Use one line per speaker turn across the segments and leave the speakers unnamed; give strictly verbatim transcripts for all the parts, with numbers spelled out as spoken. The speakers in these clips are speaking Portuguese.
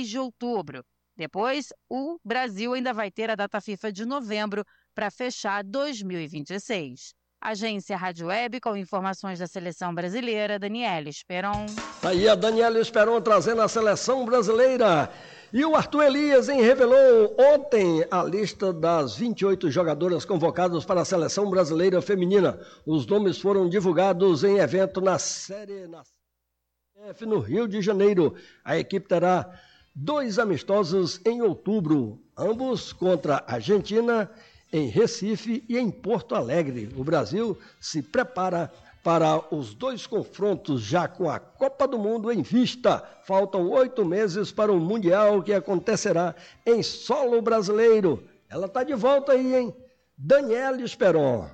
três de outubro. Depois, o Brasil ainda vai ter a data FIFA de novembro para fechar dois mil e vinte e seis. Agência Rádio Web com informações da seleção brasileira, Daniela Esperon.
Tá aí a Daniela Esperon trazendo a seleção brasileira. E o Arthur Elias hein, revelou ontem a lista das vinte e oito jogadoras convocadas para a seleção brasileira feminina. Os nomes foram divulgados em evento na série na F no Rio de Janeiro. A equipe terá dois amistosos em outubro, ambos contra a Argentina, em Recife e em Porto Alegre. O Brasil se prepara para os dois confrontos já com a Copa do Mundo em vista. Faltam oito meses para o Mundial que acontecerá em solo brasileiro. Ela está de volta aí, hein? Daniela Esperon.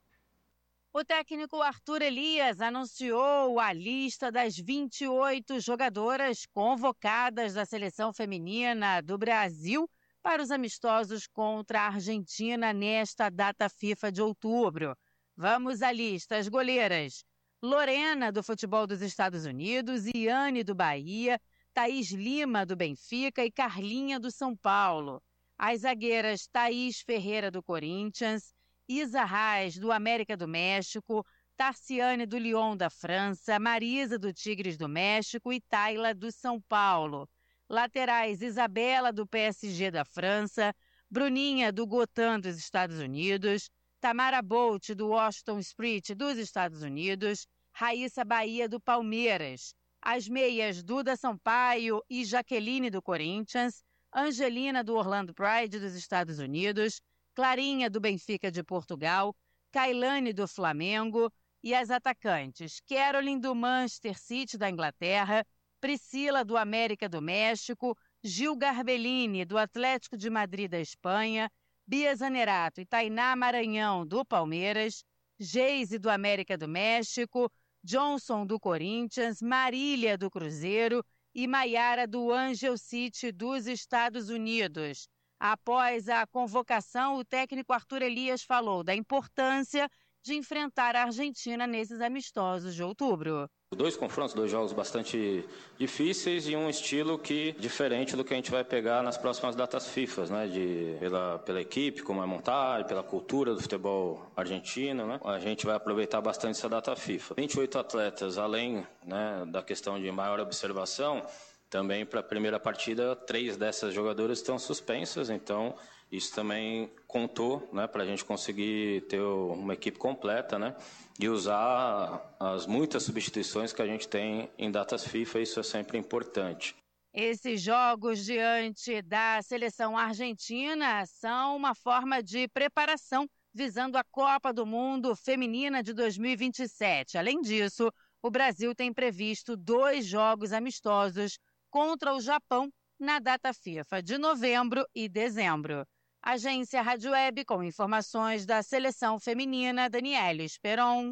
O técnico Arthur Elias anunciou a lista das vinte e oito jogadoras convocadas da seleção feminina do Brasil para os amistosos contra a Argentina nesta data FIFA de outubro. Vamos à lista. As goleiras: Lorena, do futebol dos Estados Unidos, Iane, do Bahia, Thaís Lima, do Benfica e Carlinha, do São Paulo. As zagueiras: Thaís Ferreira, do Corinthians, Isa Reis, do América do México, Tarciane, do Lyon, da França, Marisa, do Tigres do México e Tayla, do São Paulo. Laterais: Isabela, do P S G da França, Bruninha, do Gotham dos Estados Unidos, Tamara Bolt, do Washington Spirit dos Estados Unidos, Raíssa Bahia, do Palmeiras. As meias: Duda Sampaio e Jaqueline, do Corinthians, Angelina, do Orlando Pride dos Estados Unidos, Clarinha, do Benfica de Portugal, Kailane, do Flamengo, e as atacantes: Caroline, do Manchester City da Inglaterra, Priscila, do América do México, Gil Garbellini, do Atlético de Madrid da Espanha, Bia Zanerato e Tainá Maranhão, do Palmeiras, Geise, do América do México, Johnson, do Corinthians, Marília, do Cruzeiro e Maiara, do Angel City dos Estados Unidos. Após a convocação, o técnico Arthur Elias falou da importância de enfrentar a Argentina nesses amistosos de outubro.
Dois confrontos, dois jogos bastante difíceis e um estilo que diferente do que a gente vai pegar nas próximas datas FIFA, né? De, pela, pela equipe, como é montar, pela cultura do futebol argentino, né? A gente vai aproveitar bastante essa data FIFA. vinte e oito atletas, além, né, da questão de maior observação, também para a primeira partida, três dessas jogadoras estão suspensas, então isso também contou, né, para a gente conseguir ter uma equipe completa, né, e usar as muitas substituições que a gente tem em datas FIFA, isso é sempre importante.
Esses jogos diante da seleção argentina são uma forma de preparação visando a Copa do Mundo Feminina de dois mil e vinte e sete. Além disso, o Brasil tem previsto dois jogos amistosos contra o Japão na data FIFA de novembro e dezembro. Agência Rádio Web com informações da seleção feminina, Daniela Esperon.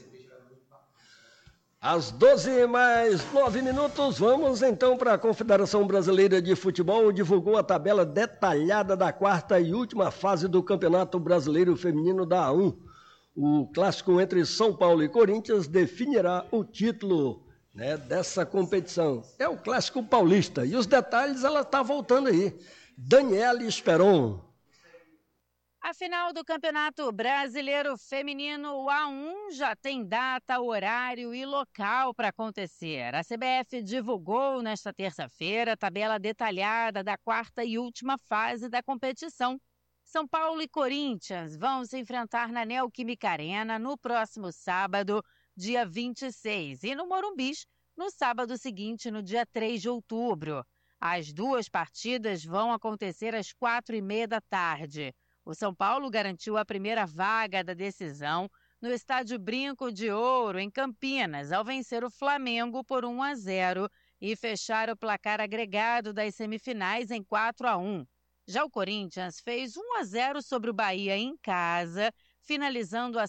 Às doze mais nove minutos, vamos então para a Confederação Brasileira de Futebol. Divulgou a tabela detalhada da quarta e última fase do Campeonato Brasileiro Feminino da A um. O clássico entre São Paulo e Corinthians definirá o título, né, dessa competição. É o clássico paulista. E os detalhes ela está voltando aí. Daniela Esperon.
A final do Campeonato Brasileiro Feminino A um já tem data, horário e local para acontecer. A C B F divulgou nesta terça-feira a tabela detalhada da quarta e última fase da competição. São Paulo e Corinthians vão se enfrentar na Neoquímica Arena no próximo sábado, dia vinte e seis, e no Morumbis, no sábado seguinte, no dia três de outubro. As duas partidas vão acontecer às quatro e meia da tarde. O São Paulo garantiu a primeira vaga da decisão no estádio Brinco de Ouro, em Campinas, ao vencer o Flamengo por um a zero e fechar o placar agregado das semifinais em quatro a um. Já o Corinthians fez um a zero sobre o Bahia em casa, finalizando a